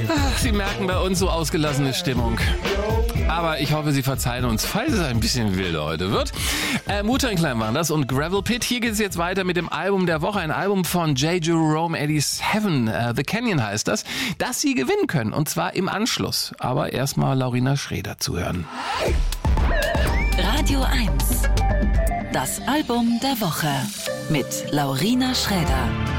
Sie merken bei uns so ausgelassene Stimmung. Aber ich hoffe, Sie verzeihen uns, falls es ein bisschen wilder heute wird. Wu-Tang Clan waren das und Gravel Pit. Hier geht es jetzt weiter mit dem Album der Woche. Ein Album von J. Jerome 87. The Canyon heißt das. Das Sie gewinnen können. Und zwar im Anschluss. Aber erstmal Laurina Schreder zuhören. Radio 1. Das Album der Woche. Mit Laurina Schreder.